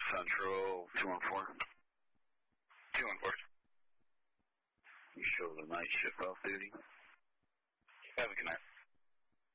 Central 214. 214. You show the night shift off duty. Have a good night.